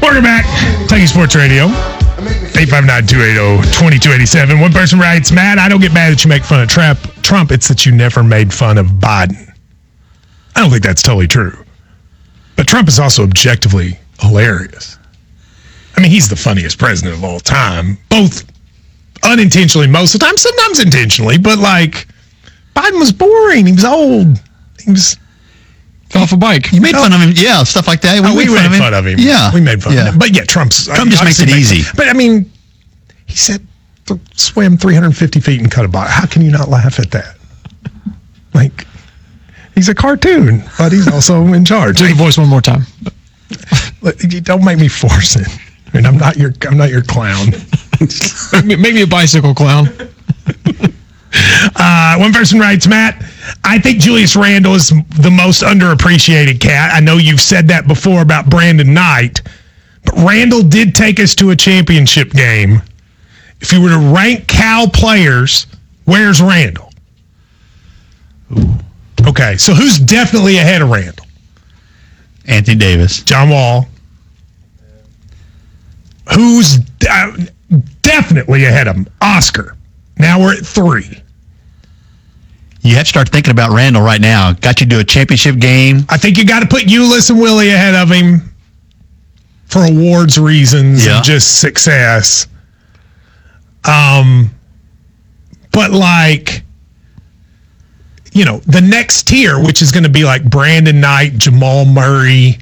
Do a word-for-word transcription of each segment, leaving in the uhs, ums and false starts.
Welcome back. Kentucky Sports Radio. eight five nine, two eight zero, two two eight seven. One person writes, Matt, I don't get mad that you make fun of Trump. Trump. It's that you never made fun of Biden. I don't think that's totally true. But Trump is also objectively hilarious. I mean, he's the funniest president of all time. Both unintentionally most of the time, sometimes intentionally. But, like, Biden was boring. He was old. He was... Fell off a bike. You made fun of him. Yeah, stuff like that. We, oh, made, we fun made fun of him. Yeah. We made fun yeah. of him. But, yeah, Trump's... Trump just makes it easy. Fun. But, I mean, he said, th- swam three hundred fifty feet and cut a bike. How can you not laugh at that? Like... He's a cartoon, but he's also in charge. Do the voice one more time. You don't make me force it. I mean, I'm not your I'm not your clown. make, make me a bicycle clown. uh, one person writes, Matt, I think Julius Randle is the most underappreciated cat. I know you've said that before about Brandon Knight, but Randle did take us to a championship game. If you were to rank Cal players, where's Randle? Ooh. Okay, so who's definitely ahead of Randle? Anthony Davis. John Wall. Who's uh, definitely ahead of him? Oscar. Now we're at three. You have to start thinking about Randle right now. Got you to do a championship game. I think you got to put Ulis and Willie ahead of him for awards reasons yeah. and just success. Um, but like... You know, the next tier, which is going to be like Brandon Knight, Jamal Murray.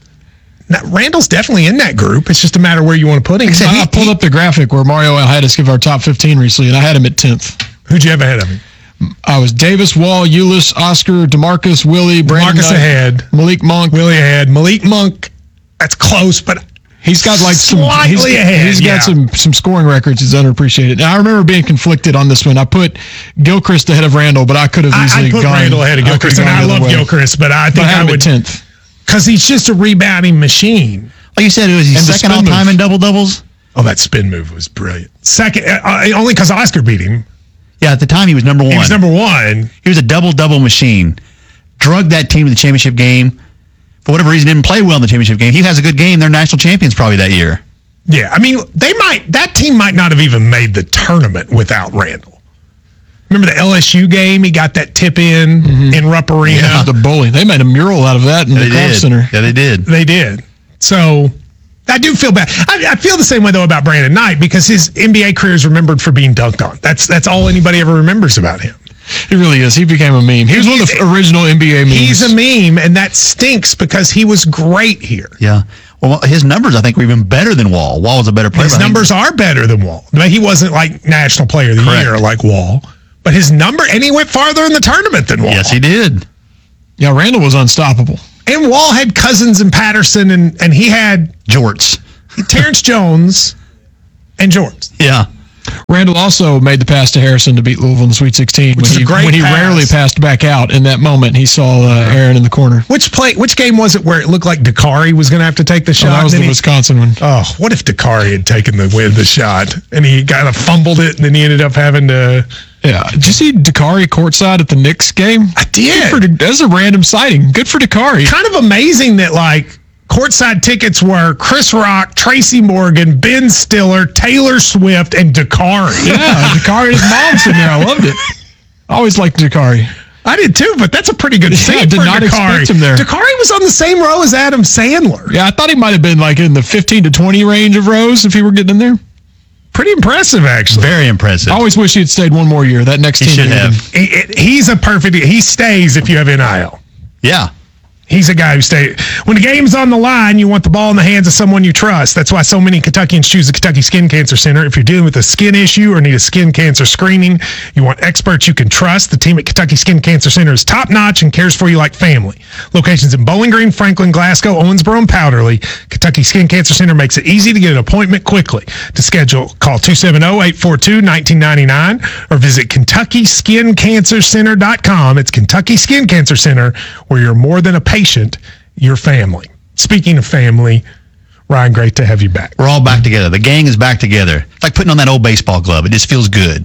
Now, Randall's definitely in that group. It's just a matter where you want to put him. Except I, I pulled he, up the graphic where Mario had us give our top fifteen recently, and I had him at tenth. Who'd you have ahead of him? I was Davis, Wall, Ulis, Oscar, DeMarcus, Willie, Brandon DeMarcus Knight, ahead. Malik Monk. Willie ahead. Malik Monk, that's close, but... He's got like some slightly he's, ahead. He's got yeah. some some scoring records. He's underappreciated. Now I remember being conflicted on this one. I put Gilchrist ahead of Randle, but I could have easily I, I put gone. Randle ahead of Gilchrist, and I love way. Gilchrist, but I think but I, I would tenth because he's just a rebounding machine. Like you said, it was his second all time in double doubles. Oh, that spin move was brilliant. Second, uh, only because Oscar beat him. Yeah, at the time he was number one. He was number one. He was a double double machine. Drugged that team to the championship game. For whatever reason, didn't play well in the championship game. He has a good game. They're national champions probably that year. Yeah, I mean, they might. That team might not have even made the tournament without Randle. Remember the L S U game? He got that tip in mm-hmm. in Rupp Arena. Yeah, the bully. They made a mural out of that in yeah, the Golf Center. Yeah, they did. They did. So I do feel bad. I, I feel the same way though about Brandon Knight because his N B A career is remembered for being dunked on. That's that's all anybody ever remembers about him. He really is. He became a meme. He was one of the original N B A memes. He's a meme, and that stinks because he was great here. Yeah. Well, his numbers, I think, were even better than Wall. Wall was a better player. His numbers are better than Wall. But he wasn't like National Player of the Correct. Year like Wall. But his number, and he went farther in the tournament than Wall. Yes, he did. Yeah, Randle was unstoppable. And Wall had Cousins and Patterson, and, and he had... Jorts. Terrence Jones and Jorts. Yeah. Randle also made the pass to Harrison to beat Louisville in the Sweet sixteen. Which when is he, a great when he pass. rarely passed back out. In that moment, he saw uh, Aaron in the corner. Which play? Which game was it where it looked like Dakari was going to have to take the shot? Oh, that was the he, Wisconsin one. Oh, what if Dakari had taken the win the shot and he kind of fumbled it and then he ended up having to... Yeah. Did you see Dakari courtside at the Knicks game? I did. Good for, that's a random sighting. Good for Dakari. Kind of amazing that, like, courtside tickets were Chris Rock, Tracy Morgan, Ben Stiller, Taylor Swift, and Dakari. Yeah, Dakari's mom's in there. I loved it. I always liked Dakari. I did too, but that's a pretty good scene yeah, I did for not Dakari. expect him there. Dakari was on the same row as Adam Sandler. Yeah, I thought he might have been like in the fifteen to twenty range of rows if he were getting in there. Pretty impressive, actually. Very impressive. I always wish he had stayed one more year. That next he team should have. He, it, he's a perfect... He stays if you have N I L. Yeah. He's a guy who stays. When the game's on the line, you want the ball in the hands of someone you trust. That's why so many Kentuckians choose the Kentucky Skin Cancer Center. If you're dealing with a skin issue or need a skin cancer screening, you want experts you can trust. The team at Kentucky Skin Cancer Center is top-notch and cares for you like family. Locations in Bowling Green, Franklin, Glasgow, Owensboro, and Powderly. Kentucky Skin Cancer Center makes it easy to get an appointment quickly. To schedule, call two seven zero, eight four two, one nine nine nine or visit Kentucky Skin Cancer Center dot com. It's Kentucky Skin Cancer Center, where you're more than a patient, your family. Speaking of family, Ryan, great to have you back. We're all back together. The gang is back together. It's like putting on that old baseball glove. It just feels good.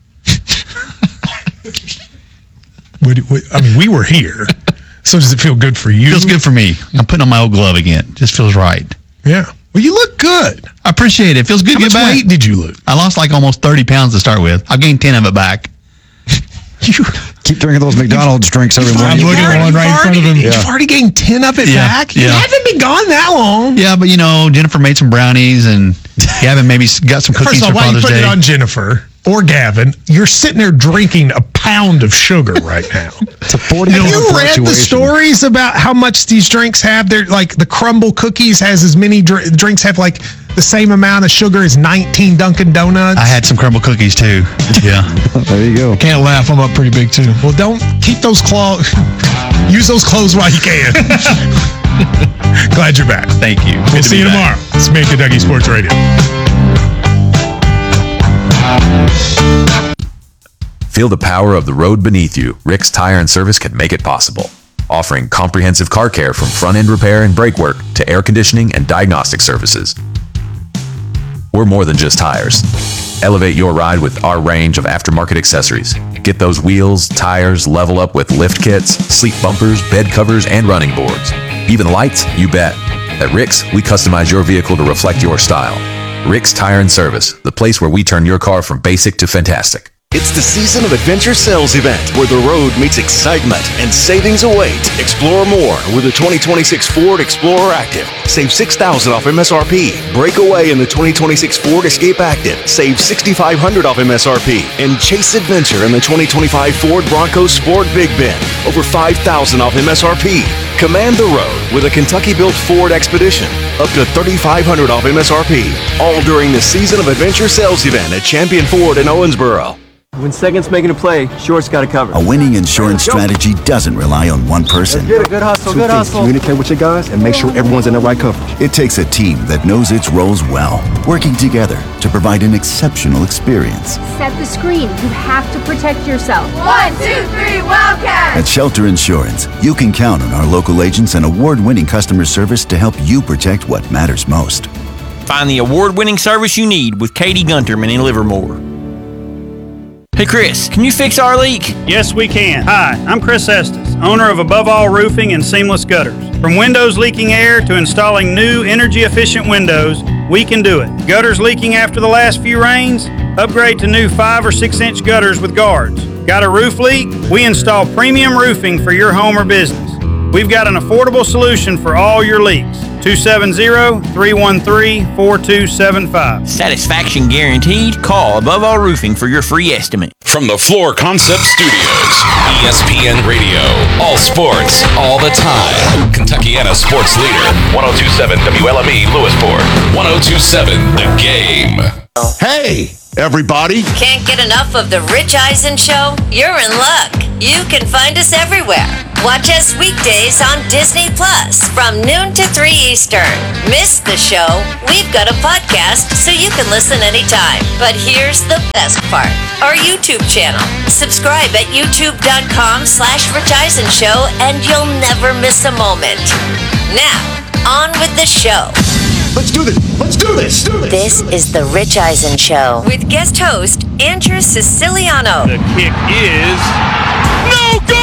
I mean, we were here. So does it feel good for you? Feels good for me. I'm putting on my old glove again. Just feels right. Yeah. Well, you look good. I appreciate it. It feels good How to much get back. weight did you lose? I lost like almost thirty pounds to start with. I've gained ten of it back. You Keep drinking those McDonald's drinks every morning. I'm looking at one right in front of him. You've already gained ten of it Yeah, back? You yeah. haven't been gone that long. Yeah, but you know, Jennifer made some brownies, and you haven't maybe got some cookies First of all, for why are you Father's putting Day. it on Jennifer or Gavin? You're sitting there drinking a pound of sugar right now. It's a forty Have dollar you read the fluctuation. stories about how much these drinks have? They're like the crumble cookies has as many dr- drinks have like the same amount of sugar as nineteen Dunkin' Donuts. I had some crumble cookies too. Yeah. There you go. Can't laugh. I'm up pretty big too. Well, don't keep those clothes. Use those clothes while you can. Glad you're back. Thank you. We'll see you tomorrow. It's Me and Kentucky Sports Radio. Feel the power of the road beneath you. Rick's Tire and Service can make it possible. Offering comprehensive car care from front-end repair and brake work to air conditioning and diagnostic services. We're more than just tires. Elevate your ride with our range of aftermarket accessories. Get those wheels, tires, level up with lift kits, sleep bumpers, bed covers, and running boards. Even lights, you bet. At Rick's, we customize your vehicle to reflect your style. Rick's Tire and Service, the place where we turn your car from basic to fantastic. It's the season of Adventure Sales Event, where the road meets excitement and savings await. Explore more with the twenty twenty-six Ford Explorer Active. Save six thousand dollars off M S R P. Break away in the twenty twenty-six Ford Escape Active. Save six thousand five hundred dollars off M S R P. And chase adventure in the twenty twenty-five Ford Bronco Sport Big Bend. Over five thousand dollars off M S R P. Command the road with a Kentucky-built Ford Expedition. Up to three thousand five hundred dollars off M S R P. All during the season of Adventure Sales Event at Champion Ford in Owensboro. When second's making a play, short's got to cover. A winning insurance strategy doesn't rely on one person. Good, good hustle, good hustle. Communicate with your guys and make sure everyone's in the right coverage. It takes a team that knows its roles well, working together to provide an exceptional experience. Set the screen. You have to protect yourself. One, two, three, Wildcats! At Shelter Insurance, you can count on our local agents and award-winning customer service to help you protect what matters most. Find the award-winning service you need with Katie Gunterman in Livermore. Hey Chris, can you fix our leak? Yes, we can. Hi, I'm Chris Estes, owner of Above All Roofing and Seamless Gutters. From windows leaking air to installing new energy-efficient windows, we can do it. Gutters leaking after the last few rains? Upgrade to new five or six inch gutters with guards. Got a roof leak? We install premium roofing for your home or business. We've got an affordable solution for all your leaks. two seven zero, three one three, four two seven five. Satisfaction guaranteed. Call Above All Roofing for your free estimate. From the Floor Concept Studios, E S P N Radio. All sports, all the time. Kentuckiana sports leader. ten twenty-seven W L M E Lewisport. ten twenty-seven The Game. Hey, everybody. Can't get enough of the Rich Eisen Show? You're in luck. You can find us everywhere. Watch us weekdays on Disney Plus from noon to three Eastern. Miss the show? We've got a podcast so you can listen anytime. But here's the best part. Our YouTube channel. Subscribe at youtube.com slash Rich Eisen Show and you'll never miss a moment. Now, on with the show. Let's do this. Let's do this. Do this. This is the Rich Eisen Show with guest host Andrew Siciliano. The kick is no good!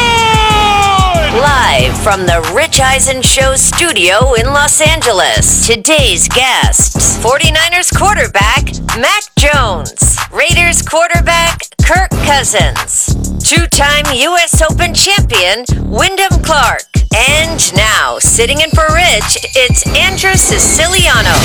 Live from the Rich Eisen Show studio in Los Angeles. Today's guests, forty-niners quarterback Mac Jones, Raiders quarterback Kirk Cousins, two-time U S Open champion Wyndham Clark. And now, sitting in for Rich, it's Andrew Siciliano.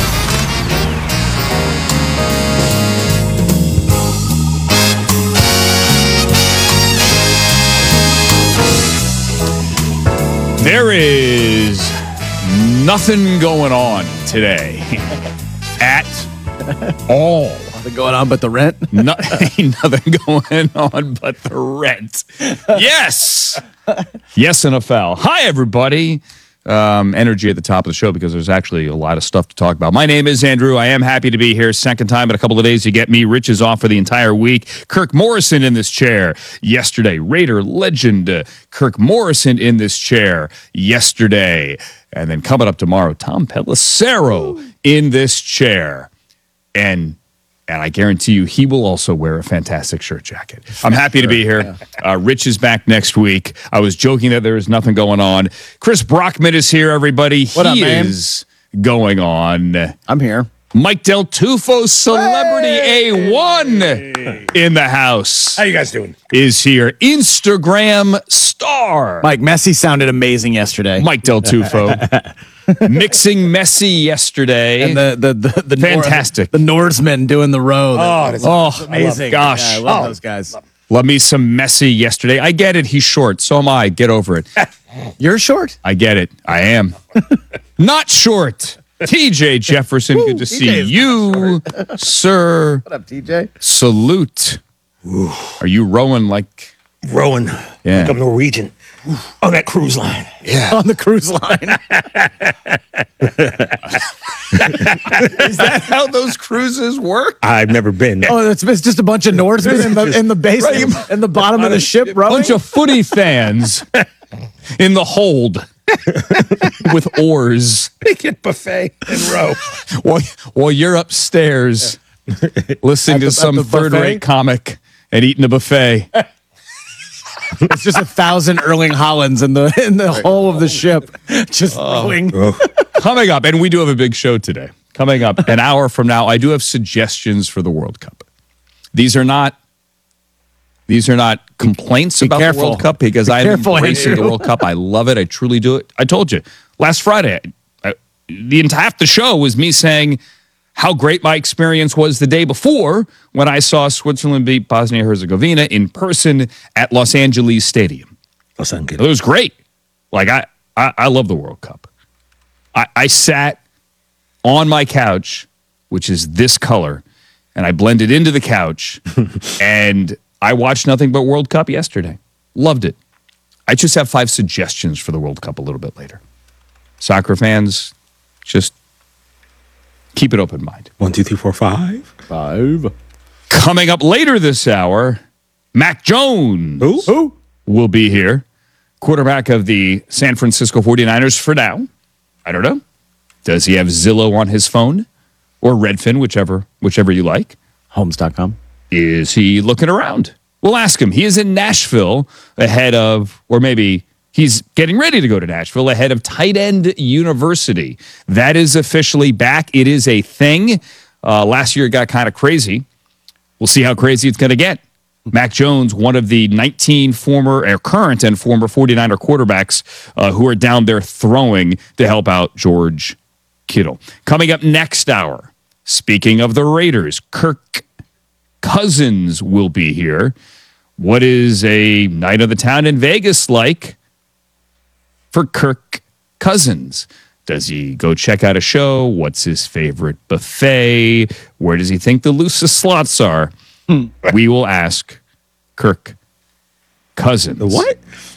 There is nothing going on today at all. Nothing going on but the rent? No, ain't nothing going on but the rent. Yes. Yes, N F L. Hi, everybody. Um, energy at the top of the show because there's actually a lot of stuff to talk about. My name is Andrew. I am happy to be here. Second time in a couple of days to get me. Rich is off for the entire week. Kirk Morrison in this chair yesterday. Raider legend uh, Kirk Morrison in this chair yesterday. And then coming up tomorrow, Tom Pelissero in this chair. And And I guarantee you he will also wear a fantastic shirt jacket. I'm happy to be here. Uh, Rich is back next week. I was joking that there is nothing going on. Chris Brockman is here, everybody. What he up, man? is going on. I'm here. Mike Del Tufo, Celebrity hey! A one in the house. How you guys doing? Is here. Instagram star. Mike, Messi sounded amazing yesterday. Mike Del Tufo. Mixing Messi yesterday. And the the the, the fantastic. Nor- the Norsemen doing the row. Oh, that's oh amazing. Gosh. Yeah, I love oh. those guys. Love me some Messi yesterday. I get it. He's short. So am I. Get over it. You're short? I get it. I am. Not short. T J Jefferson, Ooh, good to T J see you, sir. What up, T J? Salute. Ooh. Are you rowing like... Rowing yeah. like I'm Norwegian. Ooh. On that cruise line. Yeah. On the cruise line. Is that how those cruises work? I've never been. Oh, it's, it's just a bunch of Norsemen in the, in the base, right. in the bottom of the ship rowing? A bunch of footy fans in the hold. With oars. They get buffet and row. While, while you're upstairs listening the, to some third-rate comic and eating a buffet. It's just a thousand Erling Haalands in the in the hull of the ship. Just oh. rowing. Coming up, and we do have a big show today. Coming up an hour from now, I do have suggestions for the World Cup. These are not These are not complaints Be about careful. the World Cup because Be I'm careful, embracing Andrew. the World Cup. I love it. I truly do it. I told you last Friday, I, I, the entire half the show was me saying how great my experience was the day before when I saw Switzerland beat Bosnia-Herzegovina in person at Los Angeles Stadium. Los Angeles. It was great. Like I, I, I love the World Cup. I, I sat on my couch, which is this color, and I blended into the couch and I watched nothing but World Cup yesterday. Loved it. I just have five suggestions for the World Cup a little bit later. Soccer fans, just keep an open mind. One, two, three, four, five. Five. Coming up later this hour, Mac Jones Who? Who? will be here. Quarterback of the San Francisco forty-niners for now. I don't know. Does he have Zillow on his phone? Or Redfin, whichever, whichever you like. Homes dot com. Is he looking around? We'll ask him. He is in Nashville ahead of, or maybe he's getting ready to go to Nashville ahead of Tight End University. That is officially back. It is a thing. Uh, last year it got kind of crazy. We'll see how crazy it's going to get. Mac Jones, one of the nineteen former, or current and former forty-niner quarterbacks uh, who are down there throwing to help out George Kittle. Coming up next hour, speaking of the Raiders, Kirk Cousins will be here. What is a night of the town in Vegas like for Kirk Cousins? Does he go check out a show? What's his favorite buffet? Where does he think the loosest slots are? We will ask Kirk Cousins. The what?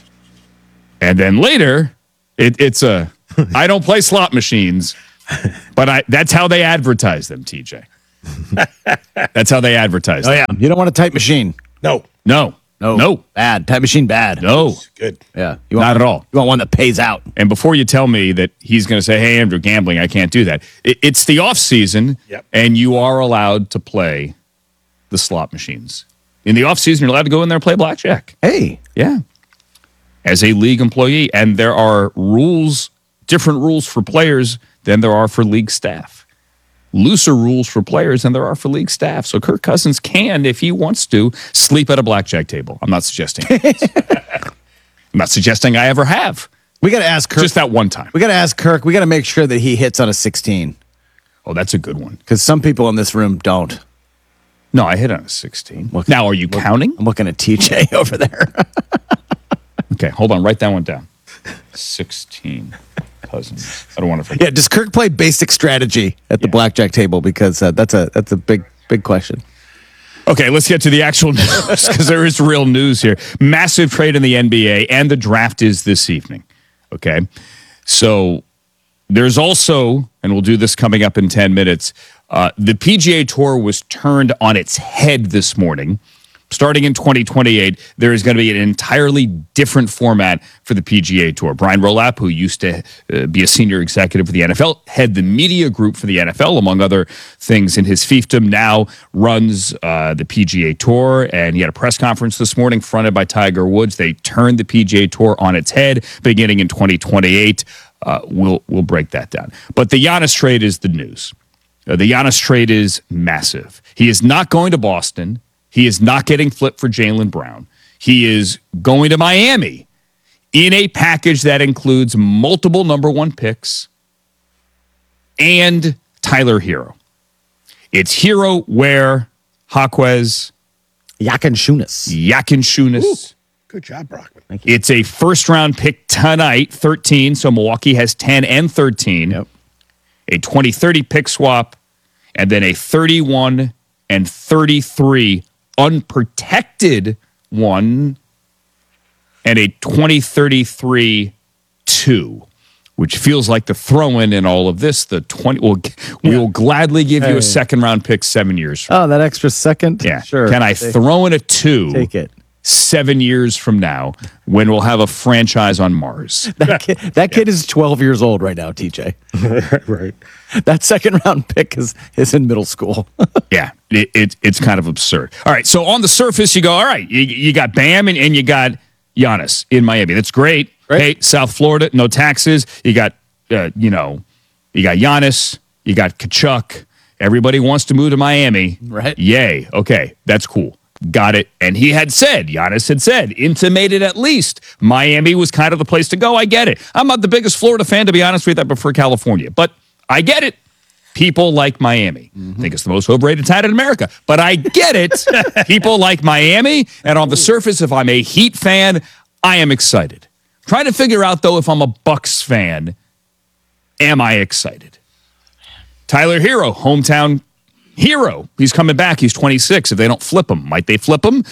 And then later, it, it's a, I don't play slot machines, but I that's how they advertise them, T J. That's how they advertise Oh them. yeah, you don't want a type machine. No. No. No. No. Bad. Type machine bad. No. Good. Yeah. You want, Not at all. You want one that pays out. And before you tell me that he's going to say, hey, Andrew, gambling, I can't do that. It, it's the off season, Yep. and you are allowed to play the slot machines. In the off season, you're allowed to go in there and play blackjack. Hey. Yeah. As a league employee. And there are rules, different rules for players than there are for league staff. Looser rules for players than there are for league staff. So Kirk Cousins can, if he wants to, sleep at a blackjack table. I'm not suggesting. I'm not suggesting I ever have. We got to ask Kirk. Just that one time. We got to ask Kirk. We got to make sure that he hits on a sixteen. Oh, that's a good one. Because some people in this room don't. No, I hit on a sixteen. Look, now, are you look, counting? I'm looking at T J over there. Okay, hold on. Write that one down. sixteen Cousins. I don't want to forget. Yeah, does Kirk play basic strategy at the Yeah. blackjack table? Because uh, that's a that's a big big question. Okay, let's get to the actual news because there is real news here. Massive trade in the N B A, and the draft is this evening. Okay, so there's also, and we'll do this coming up in ten minutes, uh, the P G A Tour was turned on its head this morning. Starting in twenty twenty-eight, there is going to be an entirely different format for the P G A Tour. Brian Rolap, who used to uh, be a senior executive for the N F L, head the media group for the N F L, among other things in his fiefdom, now runs uh, the P G A Tour, and he had a press conference this morning fronted by Tiger Woods. They turned the P G A Tour on its head beginning in twenty twenty-eight. uh, we'll we'll break that down. But the Giannis trade is the news. Uh, the Giannis trade is massive. He is not going to Boston. He is not getting flipped for Jaylen Brown. He is going to Miami in a package that includes multiple number one picks and Tyler Hero. It's Hero, Ware, Jaquez, Yakinshunas. Yakinshunas. Good job, Brockman. Thank you. It's a first-round pick tonight, thirteen, so Milwaukee has ten and thirteen. Yep. A twenty thirty pick swap, and then a thirty-one and thirty-three unprotected one, and a twenty thirty-three two, which feels like the throw-in in all of this. The twenty, we'll, we'll gladly give you Hey. a second-round pick seven years from Oh, that extra second? Yeah. Sure. Can I Take- throw in a two? Take it. Seven years from now, when we'll have a franchise on Mars. That kid, that kid is twelve years old right now, T J. Right. That second round pick is, is in middle school. Yeah, it, it, it's kind of absurd. All right, so on the surface, you go, all right, you, you got Bam and, and you got Giannis in Miami. That's great. Hey, South Florida, no taxes. You got, uh, you know, you got Giannis, you got Kachuk. Everybody wants to move to Miami. Right. Yay. Okay, that's cool. Got it. And he had said, Giannis had said, intimated at least, Miami was kind of the place to go. I get it. I'm not the biggest Florida fan, to be honest with you. I prefer California. But I get it. People like Miami. I think it's the most overrated town in America. But I get it. People like Miami. And on the surface, if I'm a Heat fan, I am excited. Trying to figure out, though, if I'm a Bucks fan, am I excited? Tyler Hero, hometown hero. He's coming back. He's twenty-six. If they don't flip him, might they flip him?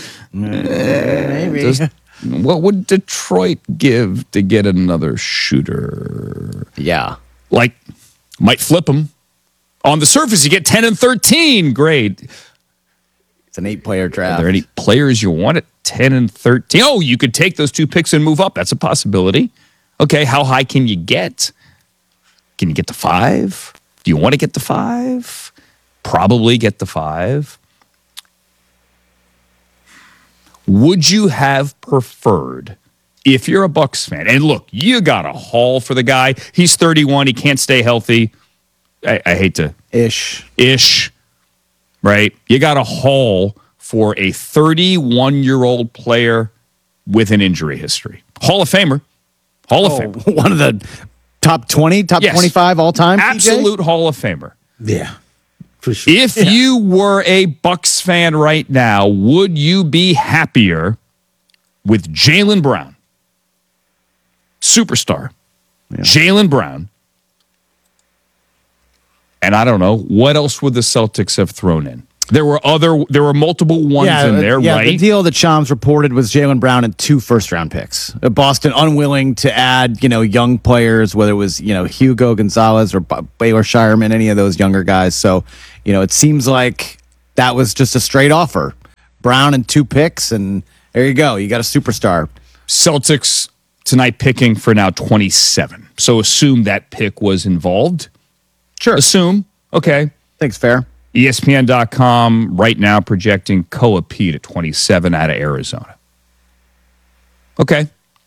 Maybe. Does- what would Detroit give to get another shooter? Yeah. Like, might flip him. On the surface, you get ten and thirteen. Great. It's an eight player draft. Are there any players you want at ten and thirteen? Oh, you could take those two picks and move up. That's a possibility. Okay, how high can you get? Can you get to five? Do you want to get to five? Probably get to five. Would you have preferred, if you're a Bucks fan, and look, you got a haul for the guy. He's thirty-one. He can't stay healthy. I, I hate to. Ish. Ish. Right? You got a haul for a thirty-one-year-old player with an injury history. Hall of Famer. Hall of Oh, Famer. one of the top twenty, top Yes. twenty-five all time? Absolute Hall of Famer. Yeah. For sure. If you were a Bucks fan right now, would you be happier with Jaylen Brown, superstar, Jaylen Brown, and I don't know, what else would the Celtics have thrown in? There were other, there were multiple ones yeah, in there, yeah, right? The deal that Shams reported was Jaylen Brown and two first round picks. Uh, Boston unwilling to add, you know, young players, whether it was, you know, Hugo Gonzalez or B- Baylor Shireman, any of those younger guys. So, you know, it seems like that was just a straight offer. Brown and two picks, and there you go. You got a superstar. Celtics tonight picking for now twenty-seven. So assume that pick was involved. Sure. Assume. Okay. Thanks, fair. E S P N dot com right now projecting Koa Pete at twenty-seven out of Arizona. Okay.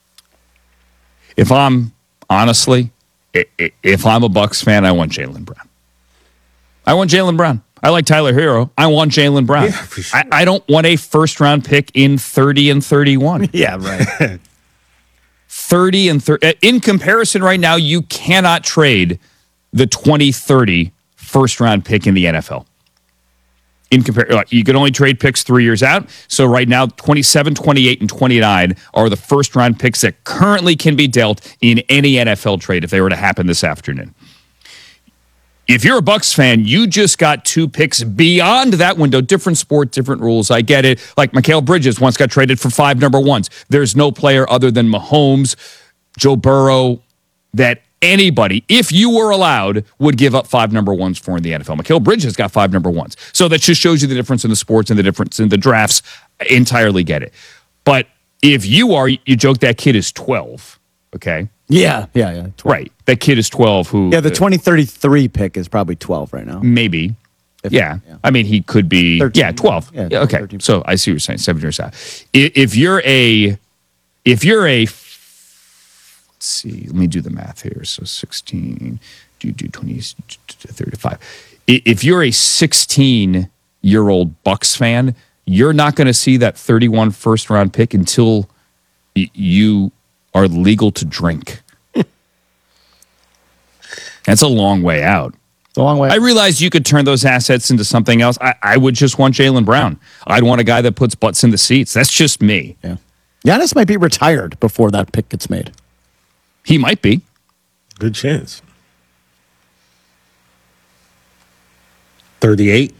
If I'm, honestly, i- i- if I'm a Bucks fan, I want Jaylen Brown. I want Jaylen Brown. I like Tyler Hero. I want Jaylen Brown. Yeah, for sure. I, I don't want a first-round pick in thirty and thirty-one. Yeah, right. thirty and thirty. In comparison right now, you cannot trade the twenty thirty first-round pick in the N F L. In compare, you can only trade picks three years out. So right now, twenty-seven, twenty-eight, and twenty-nine are the first-round picks that currently can be dealt in any N F L trade if they were to happen this afternoon. If you're a Bucks fan, you just got two picks beyond that window. Different sport, different rules. I get it. Like Mikal Bridges once got traded for five number ones. There's no player other than Mahomes, Joe Burrow, that anybody, if you were allowed, would give up five number ones for in the N F L. Mikal Bridges got five number ones. So that just shows you the difference in the sports and the difference in the drafts. I entirely get it. But if you are, you joke that kid is twelve, okay? Yeah, yeah, yeah. Right. That kid is twelve who... Yeah, the twenty thirty-three pick is probably twelve right now. Maybe. If- yeah. yeah. I mean, he could be... thirteen. Yeah, twelve. Yeah, Yeah, okay. thirteen. So I see what you're saying. Seven years out. I- If you're a... If you're a let's see. Let me do the math here. So sixteen, do do twenty, thirty-five. If you're a sixteen-year-old Bucks fan, you're not going to see that thirty-one first-round pick until y- you are legal to drink. That's a long way out. It's a long way. I realize you could turn those assets into something else. I, I would just want Jaylen Brown. I'd want a guy that puts butts in the seats. That's just me. Yeah. Giannis might be retired before that pick gets made. He might be. Good chance. thirty-eight.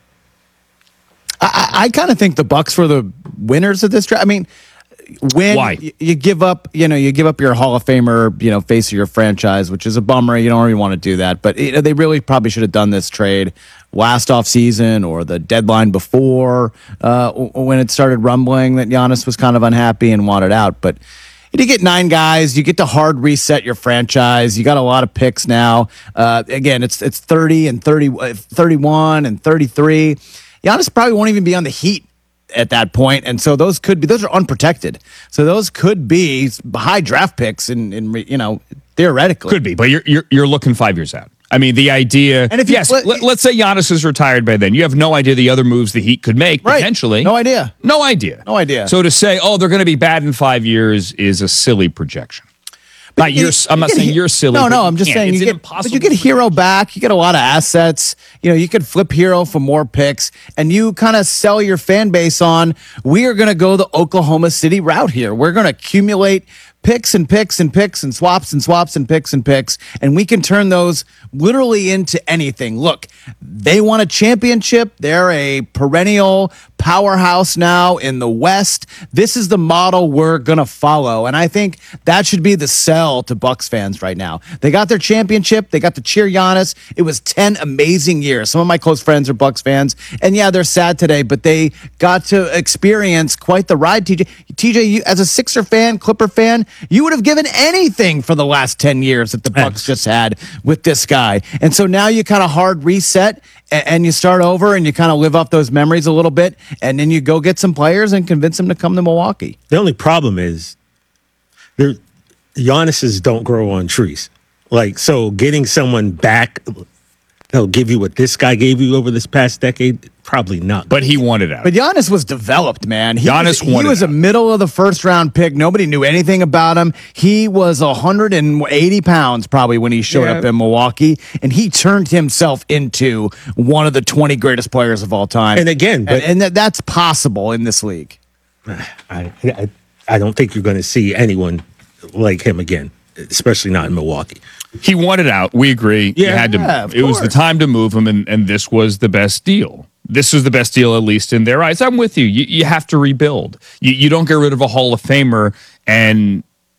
I, I, I kind of think the Bucks were the winners of this draft. I mean, when Why? y- you give up, you know, you give up your Hall of Famer, you know, face of your franchise, which is a bummer. You don't really want to do that, but you know, they really probably should have done this trade last off season or the deadline before uh, when it started rumbling that Giannis was kind of unhappy and wanted out. But you get nine guys, you get to hard reset your franchise. You got a lot of picks now. Uh, again, it's it's thirty and thirty, thirty-one and thirty-three. Giannis probably won't even be on the Heat at that point, and so those could be those are unprotected. So those could be high draft picks, in, in you know theoretically Could be, but you're you're, you're looking five years out. I mean, the idea. And if you- yes, let- let, let's say Giannis is retired by then. You have no idea the other moves the Heat could make Right. potentially. No idea. No idea. No idea. So to say, oh, they're going to be bad in five years is a silly projection. Not you- you're, I'm not you get saying he- you're silly. No, but no, you I'm just can't. saying It's you an get, but impossible you get Hero back. You get a lot of assets. You know, you could flip Hero for more picks, and you kind of sell your fan base on. We are going to go the Oklahoma City route here. We're going to accumulate picks and picks and picks and swaps and swaps and picks and picks, and we can turn those literally into anything. Look, they won a championship. They're a perennial powerhouse now in the West. This is the model we're going to follow, and I think that should be the sell to Bucks fans right now. They got their championship. They got to cheer Giannis. It was ten amazing years. Some of my close friends are Bucks fans, and yeah, they're sad today, but they got to experience quite the ride, T J. T J, you, as a Sixer fan, Clipper fan, you would have given anything for the last ten years that the Bucks just had with this guy. And so now you kind of hard reset and, and you start over and you kind of live off those memories a little bit. And then you go get some players and convince them to come to Milwaukee. The only problem is there Giannis's don't grow on trees. Like, so getting someone back that'll give you what this guy gave you over this past decade, probably not. But he wanted out. But Giannis was developed, man. He Giannis was, he wanted was a middle of the first round pick. Nobody knew anything about him. He was one hundred eighty pounds probably when he showed Yeah. up in Milwaukee, and he turned himself into one of the twenty greatest players of all time. And again, but- and, and that, that's possible in this league. I, I, I don't think you're going to see anyone like him again, especially not in Milwaukee. He wanted out. We agree. Yeah. You had to. Yeah, of it was the course. time to move him, and, and this was the best deal. This was the best deal, at least in their eyes. I'm with you. You, you have to rebuild. You, you don't get rid of a Hall of Famer and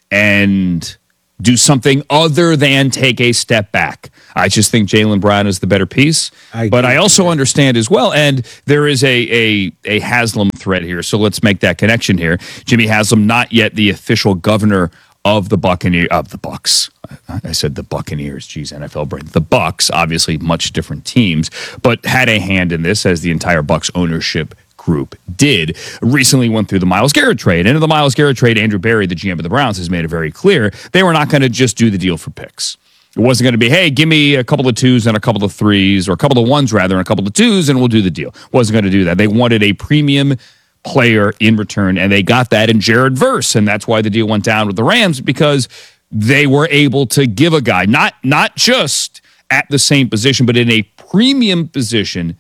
and do something other than take a step back. I just think Jaylen Brown is the better piece. I but agree I with also that. understand as well, and there is a, a a Haslam thread here. So let's make that connection here. Jimmy Haslam, not yet the official governor of the Buccaneers, of the Bucks. I, I said the Buccaneers. Geez, N F L brain. The Bucks, obviously much different teams, but had a hand in this as the entire Bucks ownership group did. Recently went through the Myles Garrett trade. And in the Myles Garrett trade, Andrew Berry, the G M of the Browns, has made it very clear they were not going to just do the deal for picks. It wasn't going to be, hey, give me a couple of twos and a couple of threes, or a couple of ones rather, and a couple of twos, and we'll do the deal. Wasn't going to do that. They wanted a premium player in return, and they got that in Jared Verse, and that's why the deal went down with the Rams, because they were able to give a guy, not not just at the same position, but in a premium position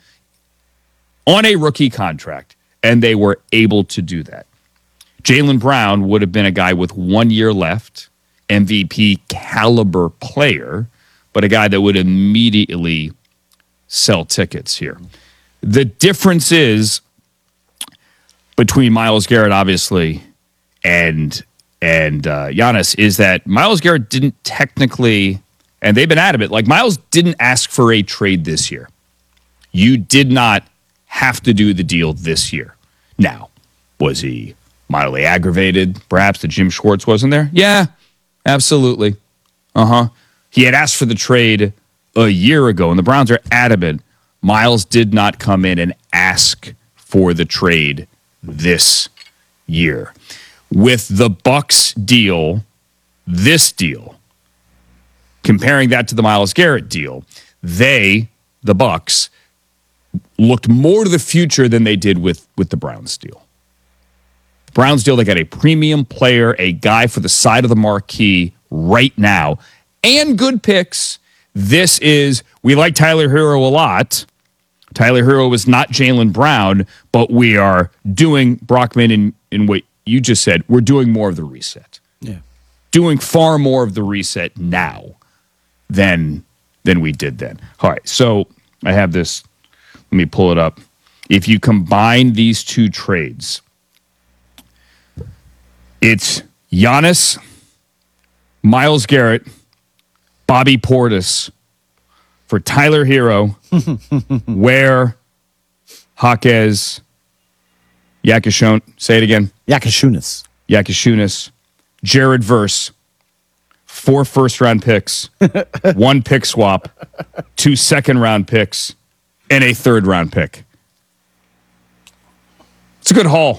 on a rookie contract, and they were able to do that. Jaylen Brown would have been a guy with one year left, M V P caliber player, but a guy that would immediately sell tickets here. The difference is between Myles Garrett, obviously, and and uh, Giannis, is that Myles Garrett didn't technically, and they've been adamant, like Myles didn't ask for a trade this year. You did not have to do the deal this year. Now, was he mildly aggravated, perhaps, that Jim Schwartz wasn't there? Yeah, absolutely. Uh-huh. He had asked for the trade a year ago, and the Browns are adamant Myles did not come in and ask for the trade this year. With the Bucks deal, this deal, comparing that to the Myles Garrett deal, they, the Bucks, looked more to the future than they did with, with the Browns deal. Browns deal, they got a premium player, a guy for the side of the marquee right now, and good picks. This is, we like Tyler Hero a lot. Tyler Hero is not Jaylen Brown, but we are doing, Brockman, in, in what you just said, we're doing more of the reset. Yeah. Doing far more of the reset now than, than we did then. All right, so I have this. Let me pull it up. If you combine these two trades, it's Giannis, Myles Garrett, Bobby Portis for Tyler Hero, Ware, Jaquez, Yakashon, say it again. Yakashunas. Yakashunas, Jared Verse, four first-round picks, one pick swap, two second-round picks, and a third-round pick. It's a good haul.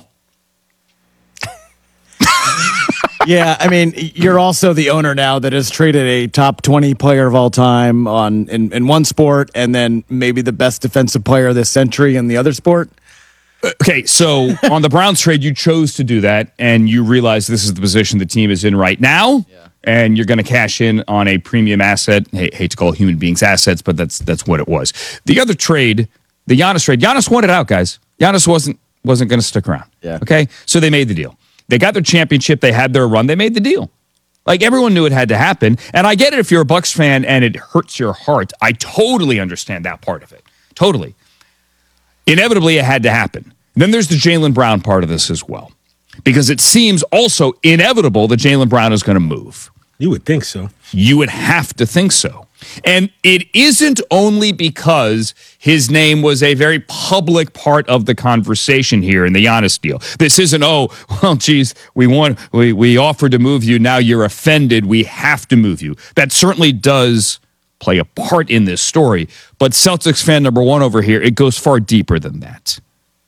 Yeah, I mean, you're also the owner now that has traded a top twenty player of all time on in, in one sport, and then maybe the best defensive player of this century in the other sport. Okay, so on the Browns trade, you chose to do that, and you realize this is the position the team is in right now, yeah. and you're going to cash in on a premium asset. Hey, hate to call human beings assets, but that's that's what it was. The other trade, the Giannis trade, Giannis wanted out, guys. Giannis wasn't wasn't going to stick around. Yeah. Okay, so they made the deal. They got their championship. They had their run. They made the deal. Like, everyone knew it had to happen. And I get it if you're a Bucks fan and it hurts your heart. I totally understand that part of it. Totally. Inevitably, it had to happen. Then there's the Jaylen Brown part of this as well. Because it seems also inevitable that Jaylen Brown is going to move. You would think so. You would have to think so. And it isn't only because his name was a very public part of the conversation here in the Giannis deal. This isn't, oh, well, geez, we want, we, we offered to move you. Now you're offended. We have to move you. That certainly does play a part in this story. But Celtics fan number one over here, it goes far deeper than that.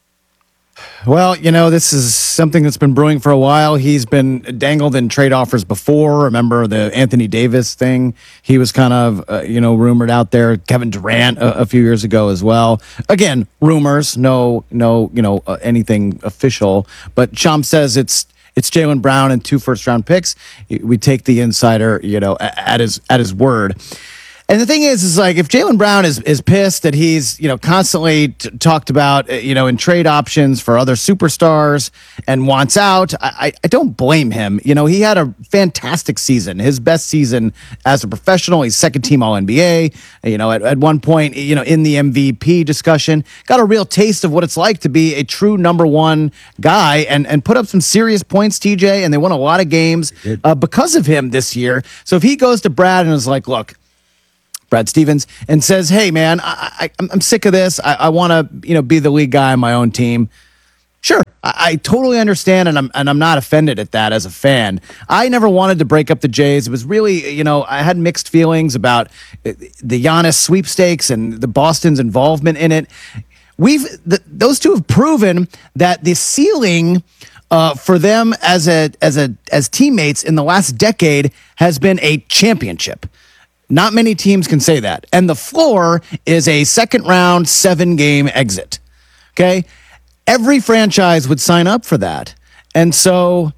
Well, you know, this is something that's been brewing for a while. He's been dangled in trade offers before. Remember the Anthony Davis thing? He was kind of, uh, you know, rumored out there. Kevin Durant a, a few years ago as well. Again, rumors, no, no, you know, uh, anything official. But Sham says it's it's Jaylen Brown and two first round picks. We take the insider, you know, at his at his word. And the thing is, is like if Jaylen Brown is is pissed that he's, you know, constantly t- talked about, you know, in trade options for other superstars and wants out, I, I don't blame him. You know, he had a fantastic season, his best season as a professional. He's second team All N B A. You know, at, at one point, you know, in the M V P discussion, got a real taste of what it's like to be a true number one guy and, and put up some serious points, T J, and they won a lot of games uh, because of him this year. So if he goes to Brad and is like, look, Brad Stevens, and says, hey, man, I, I, I'm sick of this. I, I want to, you know, be the lead guy on my own team. Sure, I, I totally understand, and I'm and I'm not offended at that as a fan. I never wanted to break up the Jays. It was really, you know, I had mixed feelings about the Giannis sweepstakes and the Boston's involvement in it. We've the, those two have proven that the ceiling uh, for them as a as a as teammates in the last decade has been a championship. Not many teams can say that. And the floor is a second round, seven game exit. Okay. Every franchise would sign up for that. And so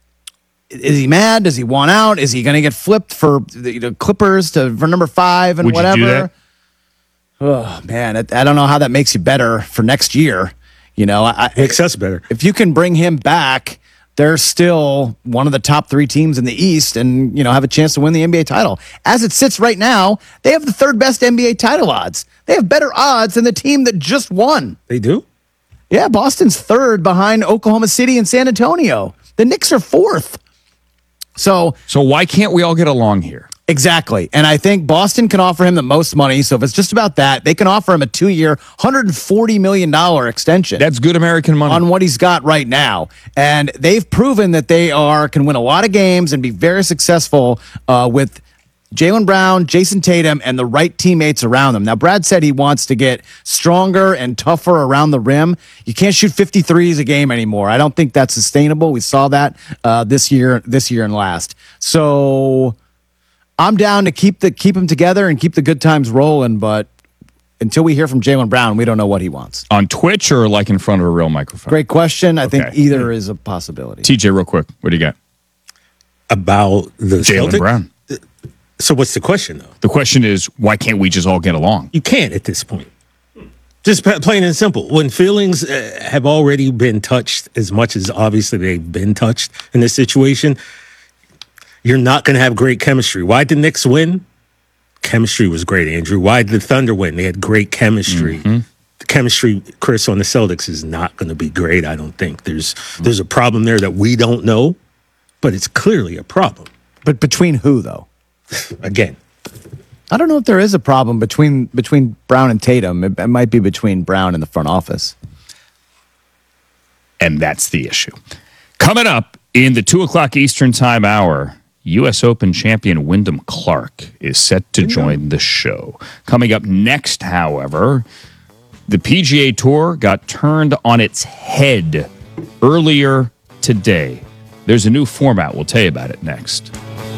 is he mad? Does he want out? Is he going to get flipped for the you know, Clippers to for number five and would whatever? You do that? Oh man. I, I don't know how that makes you better for next year. You know, I, makes us better. If you can bring him back, they're still one of the top three teams in the East and, you know, have a chance to win the N B A title. As it sits right now, they have the third best N B A title odds. They have better odds than the team that just won. They do? Yeah, Boston's third behind Oklahoma City and San Antonio. The Knicks are fourth. So, so why can't we all get along here? Exactly. And I think Boston can offer him the most money. So if it's just about that, they can offer him a two-year, one hundred forty million dollars extension. That's good American money. On what he's got right now. And they've proven that they are can win a lot of games and be very successful uh, with Jaylen Brown, Jason Tatum, and the right teammates around them. Now, Brad said he wants to get stronger and tougher around the rim. You can't shoot fifty-threes a game anymore. I don't think that's sustainable. We saw that uh, this year, this year and last. So I'm down to keep the keep them together and keep the good times rolling, but until we hear from Jaylen Brown, we don't know what he wants. On Twitch or like in front of a real microphone? Great question. I Okay. think either is a possibility. T J, real quick, what do you got? About the Jaylen Celtics? Brown. So what's the question, though? The question is, why can't we just all get along? You can't at this point. Just p- plain and simple. When feelings uh, have already been touched as much as obviously they've been touched in this situation, you're not going to have great chemistry. Why did the Knicks win? Chemistry was great, Andrew. Why did the Thunder win? They had great chemistry. Mm-hmm. The chemistry, Chris, on the Celtics is not going to be great, I don't think. There's there's a problem there that we don't know, but it's clearly a problem. But between who, though? Again, I don't know if there is a problem between between Brown and Tatum. It, it might be between Brown and the front office. And that's the issue. Coming up in the two o'clock Eastern Time hour, U S Open champion Wyndham Clark is set to join the show. Coming up next, however, the P G A Tour got turned on its head earlier today. There's a new format. We'll tell you about it next.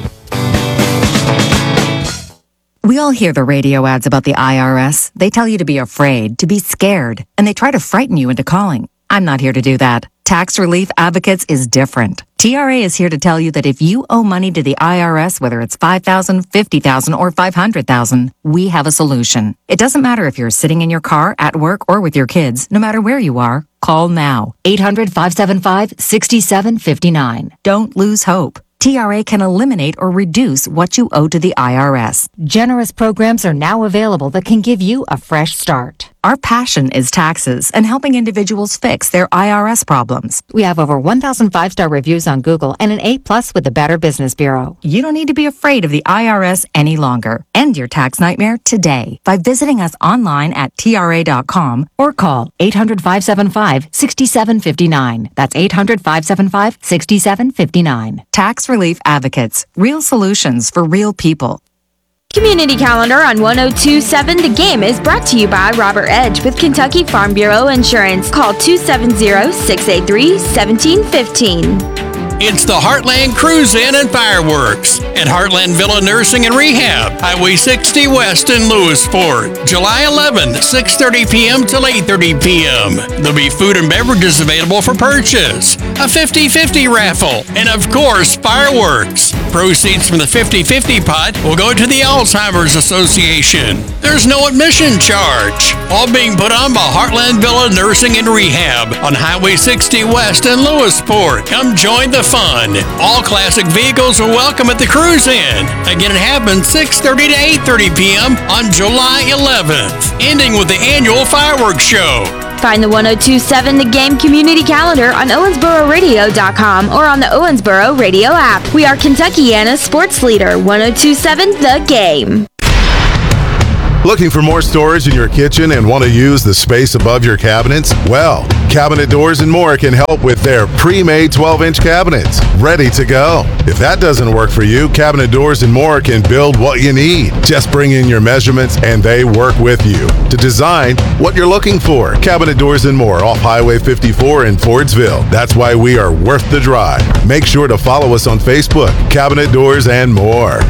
We all hear the radio ads about the I R S. They tell you to be afraid, to be scared, and they try to frighten you into calling. I'm not here to do that. Tax Relief Advocates is different. T R A is here to tell you that if you owe money to the I R S, whether it's five thousand dollars, fifty thousand dollars, or five hundred thousand dollars, we have a solution. It doesn't matter if you're sitting in your car, at work, or with your kids. No matter where you are, call now. eight hundred, five seven five, six seven five nine. Don't lose hope. T R A can eliminate or reduce what you owe to the I R S. Generous programs are now available that can give you a fresh start. Our passion is taxes and helping individuals fix their I R S problems. We have over one thousand five-star reviews on Google and an A plus with the Better Business Bureau. You don't need to be afraid of the I R S any longer. End your tax nightmare today by visiting us online at T R A dot com or call eight hundred, five seven five, six seven five nine. That's eight hundred, five seven five, six seven five nine. Tax Relief Advocates. Real solutions for real people. Community Calendar on one oh two point seven The Game is brought to you by Robert Edge with Kentucky Farm Bureau Insurance. Call two seven zero, six eight three, one seven one five. It's the Heartland Cruise In and Fireworks at Heartland Villa Nursing and Rehab, Highway sixty West in Lewisport, July eleventh, six thirty p.m. till eight thirty p.m. There'll be food and beverages available for purchase, a fifty-fifty raffle, and of course, fireworks. Proceeds from the fifty-fifty pot will go to the Alzheimer's Association. There's no admission charge. All being put on by Heartland Villa Nursing and Rehab on Highway sixty West in Lewisport. Come join the fun. All classic vehicles are welcome at the Cruise In. Again, it happens six thirty to eight thirty p.m. on July eleventh, ending with the annual fireworks show. Find the one oh two point seven The Game Community Calendar on Owensboro Radio dot com or on the Owensboro Radio app. We are Kentuckiana's sports leader, one oh two point seven The Game. Looking for more storage in your kitchen and want to use the space above your cabinets? Well, Cabinet Doors and More can help with their pre-made twelve-inch cabinets, ready to go. If that doesn't work for you, Cabinet Doors and More can build what you need. Just bring in your measurements and they work with you to design what you're looking for. Cabinet Doors and More off Highway fifty-four in Fordsville. That's why we are worth the drive. Make sure to follow us on Facebook, Cabinet Doors and More.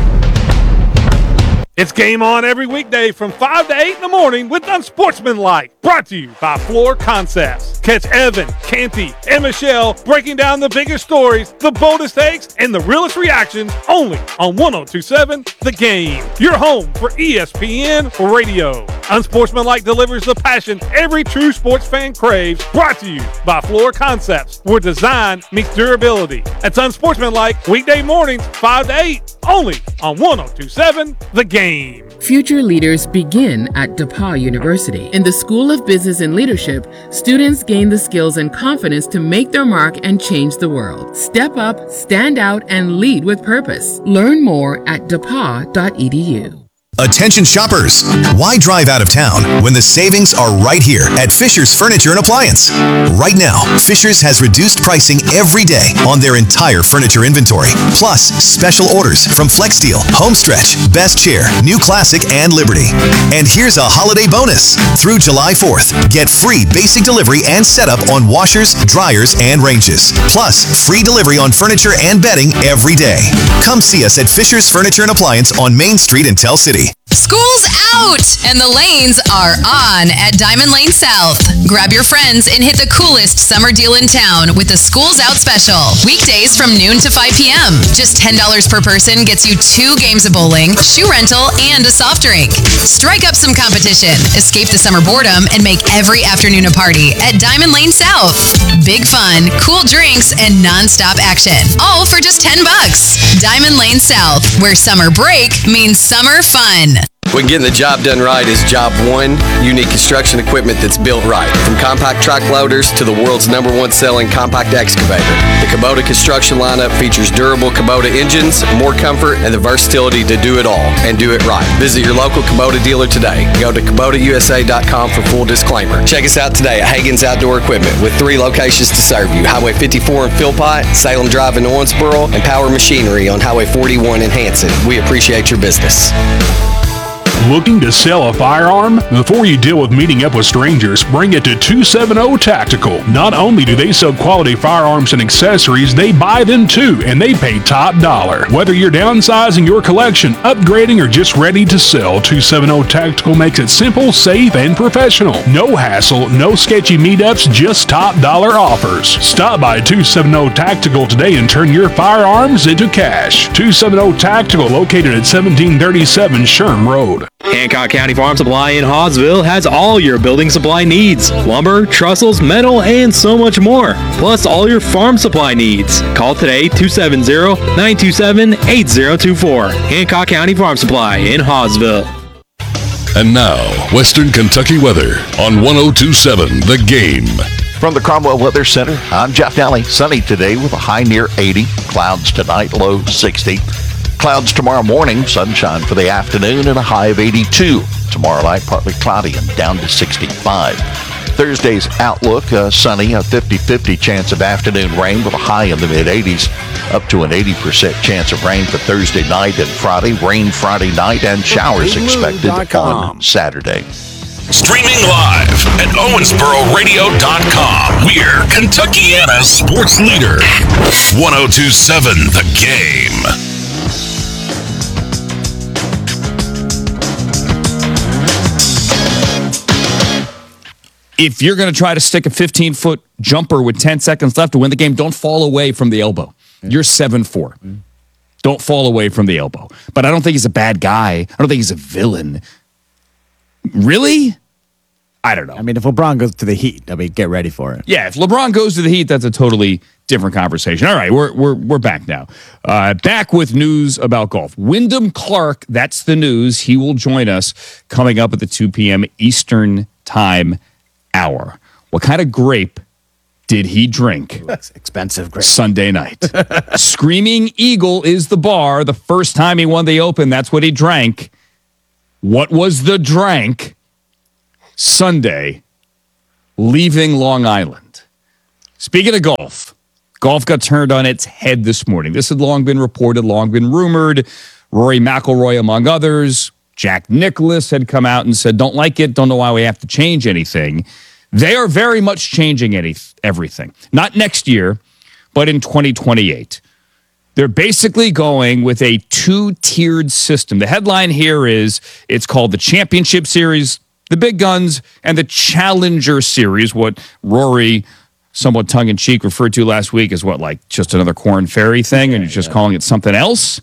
It's game on every weekday from five to eight in the morning with Unsportsmanlike. Brought to you by Floor Concepts. Catch Evan, Canty, and Michelle breaking down the biggest stories, the boldest takes, and the realest reactions only on one oh two point seven The Game. Your home for E S P N Radio. Unsportsmanlike delivers the passion every true sports fan craves. Brought to you by Floor Concepts, where design meets durability. That's Unsportsmanlike weekday mornings five to eight only on one oh two point seven The Game. Future leaders begin at DePauw University. In the School of Business and Leadership, students gain the skills and confidence to make their mark and change the world. Step up, stand out, and lead with purpose. Learn more at depaw dot e d u. Attention shoppers, why drive out of town when the savings are right here at Fisher's Furniture and Appliance? Right now, Fisher's has reduced pricing every day on their entire furniture inventory, plus special orders from FlexSteel, Homestretch, Best Chair, New Classic, and Liberty. And here's a holiday bonus. Through July fourth, get free basic delivery and setup on washers, dryers, and ranges. Plus, free delivery on furniture and bedding every day. Come see us at Fisher's Furniture and Appliance on Main Street in Tell City. School's out, and the lanes are on at Diamond Lane South. Grab your friends and hit the coolest summer deal in town with the School's Out special. Weekdays from noon to five p.m. Just ten dollars per person gets you two games of bowling, shoe rental, and a soft drink. Strike up some competition, escape the summer boredom, and make every afternoon a party at Diamond Lane South. Big fun, cool drinks, and non-stop action. All for just ten bucks. Diamond Lane South, where summer break means summer fun. When getting the job done right is job one, you need construction equipment that's built right. From compact track loaders to the world's number one selling compact excavator. The Kubota construction lineup features durable Kubota engines, more comfort, and the versatility to do it all and do it right. Visit your local Kubota dealer today. Go to Kubota U S A dot com for full disclaimer. Check us out today at Hagen's Outdoor Equipment with three locations to serve you. Highway fifty-four in Philpott, Salem Drive in Owensboro, and Power Machinery on Highway forty-one in Hanson. We appreciate your business. Looking to sell a firearm? Before you deal with meeting up with strangers, bring it to two seventy Tactical. Not only do they sell quality firearms and accessories, they buy them too, and they pay top dollar. Whether you're downsizing your collection, upgrading, or just ready to sell, two seventy Tactical makes it simple, safe, and professional. No hassle, no sketchy meetups, just top dollar offers. Stop by two seventy Tactical today and turn your firearms into cash. two seventy Tactical, located at seventeen thirty-seven Sherm Road. Hancock County Farm Supply in Hawesville has all your building supply needs. Lumber, trestles, metal, and so much more. Plus all your farm supply needs. Call today two seven zero, nine two seven, eight zero two four. Hancock County Farm Supply in Hawesville. And now, Western Kentucky weather on one oh two point seven The Game. From the Cromwell Weather Center, I'm Jeff Daly. Sunny today with a high near eighty. Clouds tonight, low sixty. Clouds tomorrow morning, sunshine for the afternoon, and a high of eighty-two. Tomorrow night, partly cloudy and down to sixty-five. Thursday's outlook, uh, sunny, a fifty-fifty chance of afternoon rain with a high in the mid-eighties, up to an eighty percent chance of rain for Thursday night and Friday, rain Friday night, and showers expected on Saturday. Streaming live at Owensboro Radio dot com. We're Kentuckiana's sports leader. one oh two point seven The Game. If you're going to try to stick a fifteen-foot jumper with ten seconds left to win the game, don't fall away from the elbow. You're seven four. Don't fall away from the elbow. But I don't think he's a bad guy. I don't think he's a villain. Really? I don't know. I mean, if LeBron goes to the Heat, I mean, get ready for it. Yeah, if LeBron goes to the Heat, that's a totally different conversation. All right, we're we're we're back now. Uh, back with news about golf. Wyndham Clark, that's the news. He will join us coming up at the two p.m. Eastern Time hour. What kind of grape did he drink? That's expensive grape. Sunday night. Screaming Eagle is the bar. The first time he won the Open, that's what he drank. What was the drank Sunday leaving Long Island? Speaking of golf, golf got turned on its head this morning. This had long been reported, long been rumored. Rory McIlroy, among others. Jack Nicklaus had come out and said, don't like it, don't know why we have to change anything. They are very much changing any, everything. Not next year, but in twenty twenty-eight. They're basically going with a two-tiered system. The headline here is, it's called the Championship Series, the Big Guns, and the Challenger Series, what Rory, somewhat tongue-in-cheek, referred to last week as what, like just another Corn Ferry thing, and you're just yeah. calling it something else?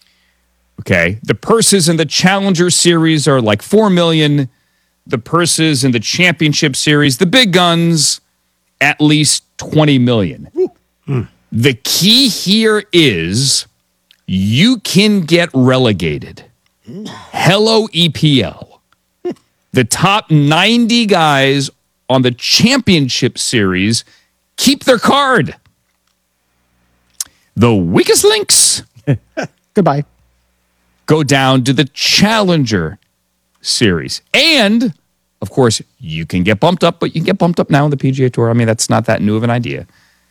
Okay, the purses in the Challenger Series are like four million dollars. The purses in the Championship Series, the Big Guns, at least twenty million dollars. Mm. The key here is you can get relegated. Hello, E P L. The top ninety guys on the Championship Series keep their card. The weakest links, goodbye. go down to the Challenger Series. And, of course, you can get bumped up, but you can get bumped up now in the P G A Tour. I mean, that's not that new of an idea.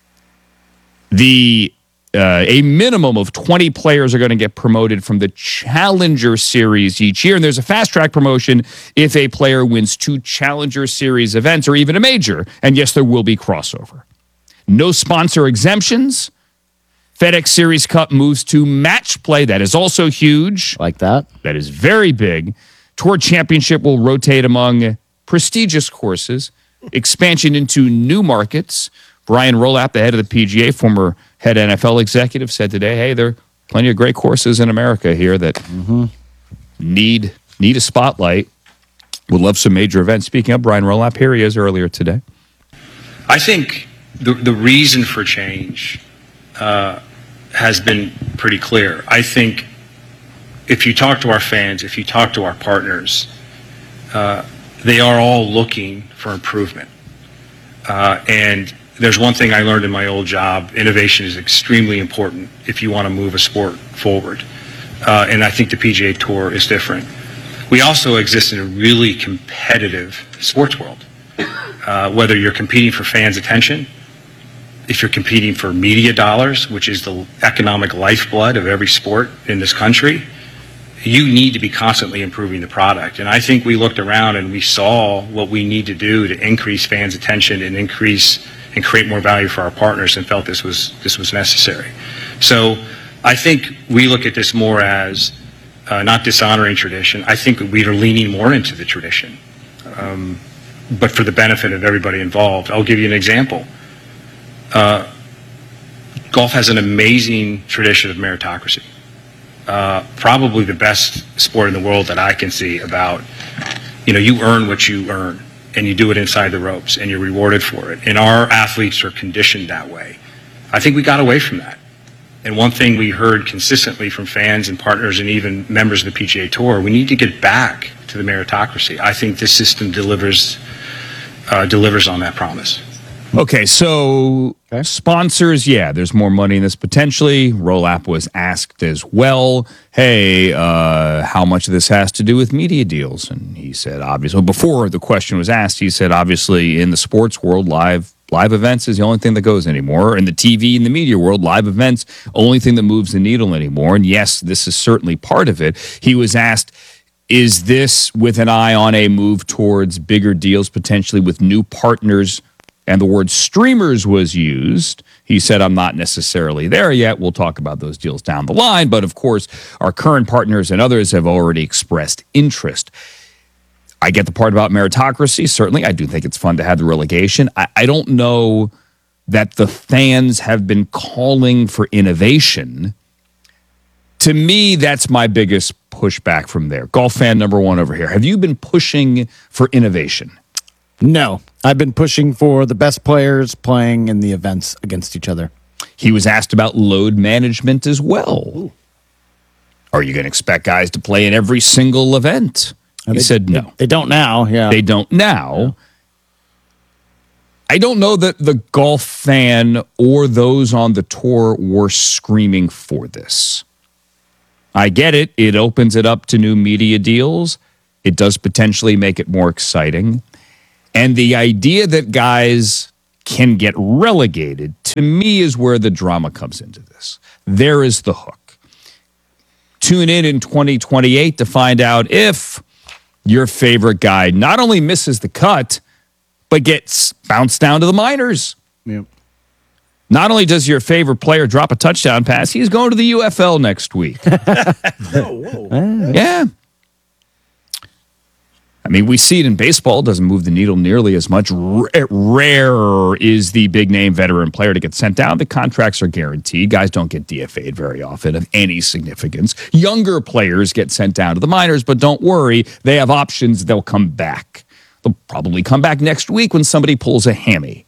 The uh, a minimum of twenty players are going to get promoted from the Challenger Series each year. And there's a fast-track promotion if a player wins two Challenger Series events or even a major. And, yes, there will be crossover. No sponsor exemptions. FedEx Series Cup moves to match play. That is also huge. Like that. That is very big. Tour Championship will rotate among prestigious courses. Expansion into new markets. Brian Rolapp, the head of the P G A, former head N F L executive, said today, hey, there are plenty of great courses in America here that mm-hmm. need need a spotlight. Would love some major events. Speaking of Brian Rolapp, here he is earlier today. I think the, the reason for change uh, has been pretty clear. I think if you talk to our fans, if you talk to our partners, uh, they are all looking for improvement. Uh, and there's one thing I learned in my old job: innovation is extremely important if you want to move a sport forward. Uh, and I think the P G A Tour is different. We also exist in a really competitive sports world. Uh, whether you're competing for fans' attention, if you're competing for media dollars, which is the economic lifeblood of every sport in this country, you need to be constantly improving the product. And I think we looked around and we saw what we need to do to increase fans' attention and increase and create more value for our partners, and felt this was this was necessary. So I think we look at this more as uh, not dishonoring tradition. I think we are leaning more into the tradition, um, but for the benefit of everybody involved. I'll give you an example. Uh, golf has an amazing tradition of meritocracy. Uh, probably the best sport in the world that I can see about, you know, you earn what you earn, and you do it inside the ropes, and you're rewarded for it. And our athletes are conditioned that way. I think we got away from that. And one thing we heard consistently from fans and partners and even members of the P G A Tour, we need to get back to the meritocracy. I think this system delivers uh, delivers on that promise. Okay, so okay. Sponsors, yeah, there's more money in this potentially. Rolapp was asked as well, hey, uh, how much of this has to do with media deals? And he said, obviously, before the question was asked, he said, obviously, in the sports world, live live events is the only thing that goes anymore. In the T V and the media world, live events, only thing that moves the needle anymore. And yes, this is certainly part of it. He was asked, is this with an eye on a move towards bigger deals, potentially with new partners? And the word streamers was used. He said, I'm not necessarily there yet. We'll talk about those deals down the line. But of course, our current partners and others have already expressed interest. I get the part about meritocracy. Certainly, I do think it's fun to have the relegation. I, I don't know that the fans have been calling for innovation. To me, that's my biggest pushback from there. Golf fan number one over here. Have you been pushing for innovation? No, I've been pushing for the best players playing in the events against each other. He was asked about load management as well. Ooh. Are you going to expect guys to play in every single event? He they, said no. They don't now, yeah. They don't now. Yeah. I don't know that the golf fan or those on the tour were screaming for this. I get it. It opens it up to new media deals. It does potentially make it more exciting. And the idea that guys can get relegated, to me, is where the drama comes into this. There is the hook. Tune in in twenty twenty-eight to find out if your favorite guy not only misses the cut, but gets bounced down to the minors. Yep. Not only does your favorite player drop a touchdown pass, he's going to the U F L next week. whoa, whoa. Yeah. I mean, we see it in baseball. It doesn't move the needle nearly as much. R- rare is the big-name veteran player to get sent down. The contracts are guaranteed. Guys don't get D F A'd very often of any significance. Younger players get sent down to the minors, but don't worry. They have options. They'll come back. They'll probably come back next week when somebody pulls a hammy.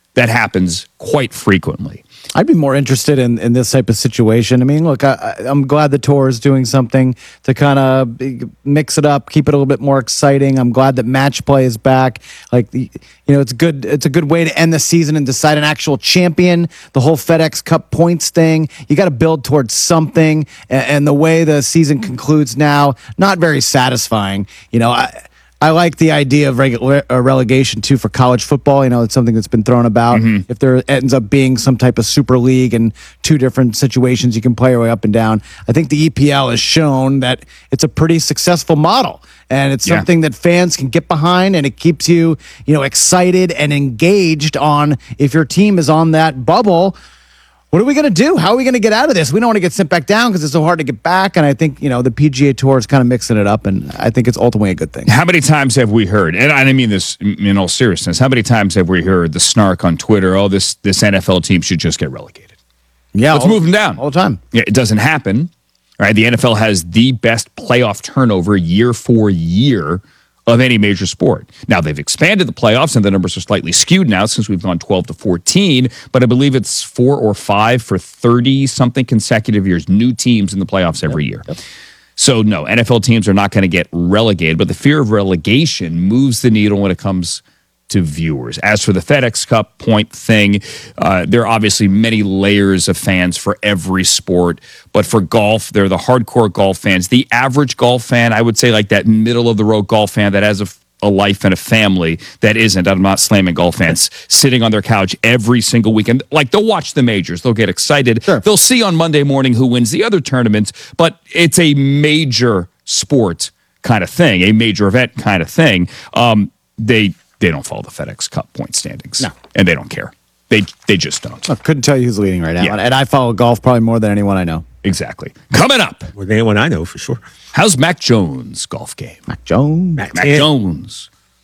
that happens quite frequently. I'd be more interested in, in this type of situation. I mean, look, I, I'm glad the tour is doing something to kind of mix it up, keep it a little bit more exciting. I'm glad that match play is back. Like, the, you know, it's good. It's a good way to end the season and decide an actual champion. The whole FedEx Cup points thing. You got to build towards something, and, and the way the season concludes now, not very satisfying. You know, I. I like the idea of regular uh, relegation too for college football. You know, it's something that's been thrown about. Mm-hmm. If there ends up being some type of super league and two different situations, you can play your way up and down. I think the E P L has shown that it's a pretty successful model, and it's Yeah. something that fans can get behind, and it keeps you, you know, excited and engaged on if your team is on that bubble. What are we going to do? How are we going to get out of this? We don't want to get sent back down because it's so hard to get back. And I think, you know, the P G A Tour is kind of mixing it up, and I think it's ultimately a good thing. How many times have we heard, and I mean this in all seriousness, how many times have we heard the snark on Twitter, oh, this, this N F L team should just get relegated? Yeah. Let's all, move them down. All the time. Yeah, it doesn't happen. All right, the N F L has the best playoff turnover year for year of any major sport. Now, they've expanded the playoffs, and the numbers are slightly skewed now since we've gone twelve to fourteen, but I believe it's four or five for thirty-something consecutive years, new teams in the playoffs every year. Yep. So, no, N F L teams are not going to get relegated, but the fear of relegation moves the needle when it comes to viewers. As for the FedEx Cup point thing, uh, there are obviously many layers of fans for every sport, but for golf, they're the hardcore golf fans. The average golf fan, I would say like that middle-of-the-road golf fan that has a, a life and a family that isn't, I'm not slamming golf fans, sitting on their couch every single weekend. Like, they'll watch the majors. They'll get excited. Sure. They'll see on Monday morning who wins the other tournaments, but it's a major sport kind of thing, a major event kind of thing. Um, they... They don't follow the FedEx Cup point standings. No. And they don't care. They they just don't. I couldn't tell you who's leading right now. Yeah. And I follow golf probably more than anyone I know. Exactly. Coming up. More than anyone I know, for sure. How's Mac Jones' golf game? Mac Jones. Mac, Mac Jones.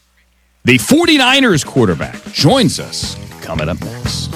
The 49ers quarterback joins us. Coming up next.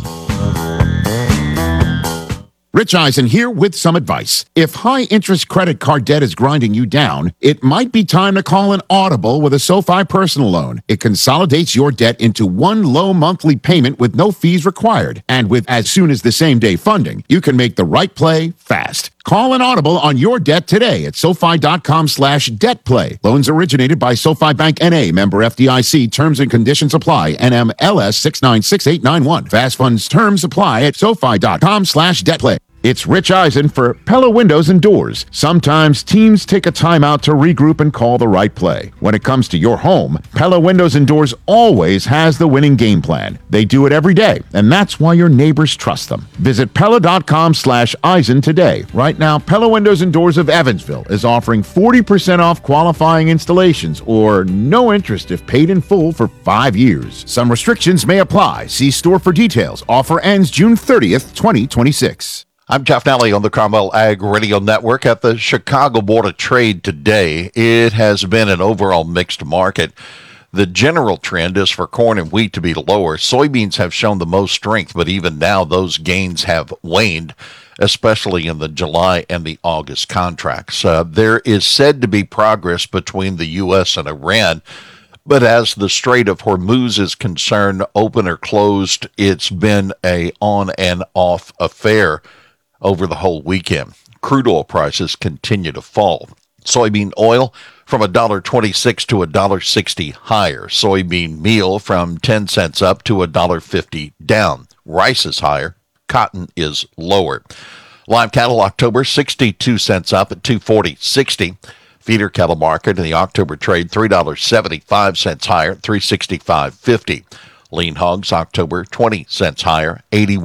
Rich Eisen here with some advice. If high-interest credit card debt is grinding you down, it might be time to call an Audible with a SoFi personal loan. It consolidates your debt into one low monthly payment with no fees required. And with as soon as the same-day funding, you can make the right play fast. Call an Audible on your debt today at SoFi.com slash debt play. Loans originated by SoFi Bank N A, member F D I C. Terms and conditions apply. N M L S six nine six eight nine one. Fast funds terms apply at SoFi.com slash debt play. It's Rich Eisen for Pella Windows and Doors. Sometimes teams take a timeout to regroup and call the right play. When it comes to your home, Pella Windows and Doors always has the winning game plan. They do it every day, and that's why your neighbors trust them. Visit Pella.com slash Eisen today. Right now, Pella Windows and Doors of Evansville is offering forty percent off qualifying installations or no interest if paid in full for five years. Some restrictions may apply. See store for details. Offer ends June thirtieth, twenty twenty-six. I'm Jeff Nally on the Carmel Ag Radio Network. At the Chicago Board of Trade today, it has been an overall mixed market. The general trend is for corn and wheat to be lower. Soybeans have shown the most strength, but even now those gains have waned, especially in the July and the August contracts. Uh, there is said to be progress between the U S and Iran, but as the Strait of Hormuz is concerned, open or closed, it's been a on and off affair over the whole weekend. Crude oil prices continue to fall. Soybean oil from one dollar twenty-six to one dollar sixty higher. Soybean meal from ten cents up to one dollar fifty down. Rice is higher. Cotton is lower. Live cattle October sixty-two cents up at two forty sixty. Feeder cattle market in the October trade three dollars and seventy-five cents higher, three sixty-five fifty. Lean hogs October twenty cents higher, eighty-one